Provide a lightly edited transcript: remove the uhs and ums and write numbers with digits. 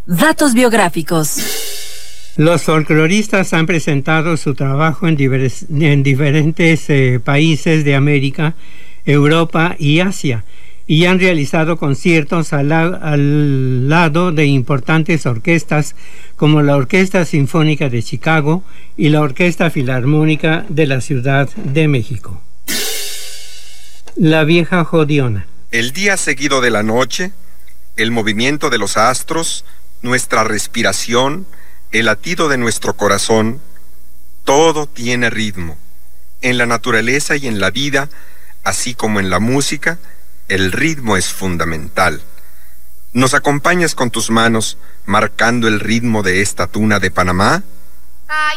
Datos biográficos. Los folcloristas han presentado su trabajo en diferentes países de América, Europa y Asia, y han realizado conciertos al lado de importantes orquestas como la Orquesta Sinfónica de Chicago y la Orquesta Filarmónica de la Ciudad de México. La vieja jodiona. El día seguido de la noche, el movimiento de los astros, nuestra respiración, el latido de nuestro corazón, todo tiene ritmo. En la naturaleza y en la vida, así como en la música, el ritmo es fundamental. ¿Nos acompañas con tus manos marcando el ritmo de esta tuna de Panamá?